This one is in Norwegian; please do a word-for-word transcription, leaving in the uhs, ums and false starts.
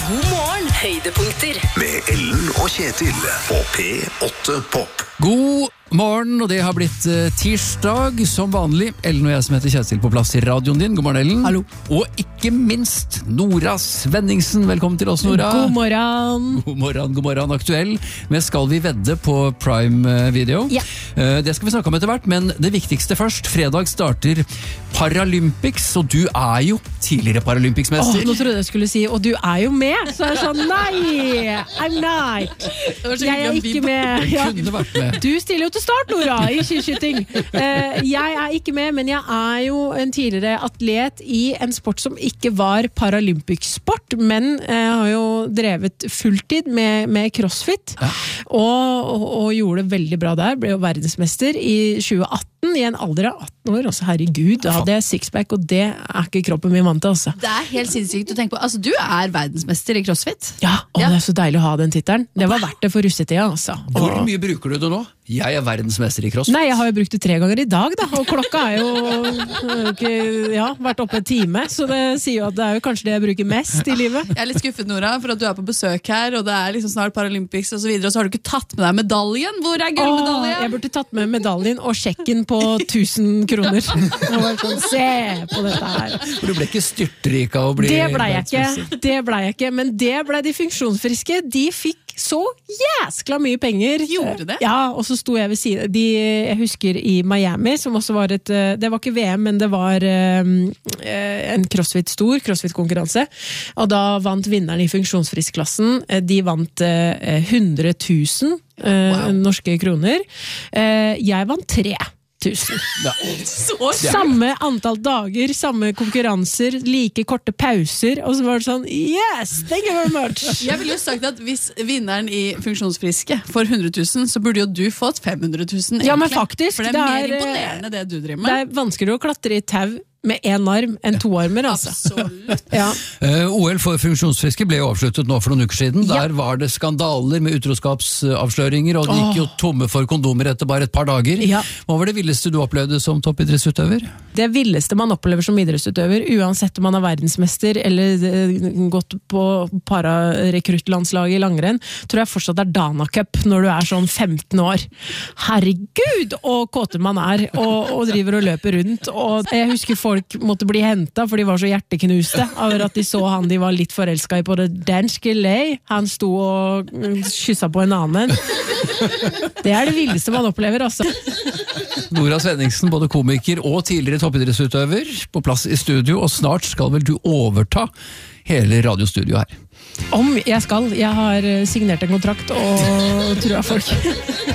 God morgen, høydepunkter. Med Ellen og Kjetil på P åtte Pop. God morgen, og det har blitt uh, tirsdag som vanlig. Ellen og jeg som heter Kjetil på plass i radioen din. God morgen, Ellen. Hallo. Og ikke minst Nora Svenningsen. Velkommen til oss, Nora. God morgen. God morgen, god morgen. Aktuell med Skal vi vedde på Prime Video. Ja. Uh, det skal vi snakke om etter hvert, men det viktigste først. Fredag starter Paralympics, og du er jo tidligere Paralympics-mester. Åh, nå trodde jeg skulle si, og du er jo med. Så er det sånn, nei, I'm not. Jeg er ikke med. Ja. Kunne vært med. Du stiller jo til start, Nora, i skiskyting. Uh, jeg er ikke med, men jeg er jo en tidligere atlet i en sport som ikke var paralympic-sport, men jeg har jo drevet fulltid med, med crossfit, Ja. og, og, og gjorde det veldig bra der. Ble jo verdensmester i tjue atten, i en alder av atten år. Altså, herregud, da hadde jeg sixpack, og det er ikke kroppen min vant til, altså. Det er helt sinnssykt å tenke på. Altså, du er verdensmester i CrossFit. Ja, og Ja. det er så deilig å ha den titelen. Det var verdt det for russetida, altså. Hvor Og- mye bruker du det nå? Jeg er verdensmester i crossfit. Nei, jeg har jo brukt det tre ganger i dag, da, og klokka er jo øh, ikke, ja, vært oppe en time, så det sier jo at det er jo kanskje det jeg bruker mest i livet. Jeg er litt skuffet, Nora, for at du er på besøk her, og det er liksom snart Paralympics og så videre, og så har du ikke tatt med deg medaljen. Hvor er Åh, gullmedaljen? jeg burde tatt med medaljen og sjekken på tusen kroner. Jeg var sånn, se på dette her. For du ble ikke styrtrik av å bli Det ble jeg verdensmester. ikke, det ble jeg ikke, men det ble de funksjonsfriske. De fikk så jæskla mye penger. Gjorde det? Ja, og så sto jeg ved siden. De, jeg husker i Miami, som også var et, det var ikke V M, men det var um, en crossfit, stor crossfit-konkurranse. Og da vant vinneren i funksjonsfrisk-klassen. De vant uh, hundre tusen uh, Wow. norske kroner. Uh, jeg vant tre tusen. Ja. Så Samme antall dager, samme konkurranser, like korte pauser, og så var det sånn, yes, thank you very much. Jeg ville jo sagt at hvis vinneren i Funksjonsfriske får hundre tusen, så burde jo du fått fem hundre tusen. Ja, men egentlig. faktisk, For det er, det mer er, imponerende det du driver Det med. er vanskeligere å klatre i tau med en arm enn to armer, altså. Absolutt. Ja. Uh, O L for funksjonsfriske ble jo avsluttet nå for noen uker siden. Ja. Der var det skandaler med utroskapsavsløringer, og de gikk jo tomme for kondomer etter bare et par dager. Ja. Hva var det villeste du opplevde som toppidrettsutøver? Det villeste man opplever som idrettsutøver, uansett om man er verdensmester eller eh, gått på pararekruttlandslaget i langrenn, tror jeg fortsatt er Dana Cup når du er sånn femten år. Herregud, og kåte man er, og, og driver og løper rundt. Og jeg husker folk måtte bli hentet, for de var så hjerteknuste over at de så han de var litt forelsket i på det danske lei. Han sto og mm, kysset på en annen. Det er det villeste man opplever, altså. Nora Svenningsen, både komiker og tidligere toppidrettsutøver, på plass i studio, og snart skal vel du overta hele radiostudioet her. Om jeg skal. Jeg har signert en kontrakt, og tror jeg folk